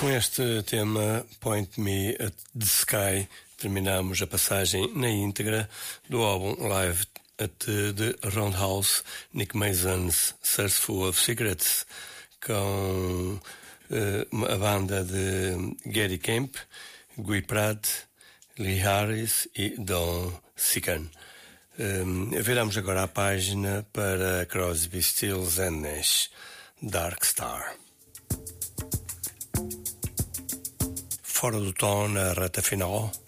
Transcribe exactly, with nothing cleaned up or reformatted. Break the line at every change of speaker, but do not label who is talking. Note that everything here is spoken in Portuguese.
Com este tema, Point Me at the Sky, terminamos a passagem na íntegra do álbum Live at the Roundhouse, Nick Mason's Search Full of Secrets, com uh, a banda de Gary Kemp, Guy Pratt, Lee Harris e Don Sican. Um, viramos agora a página para Crosby, Stills and Nash, Dark Star. Fora do tom na reta final,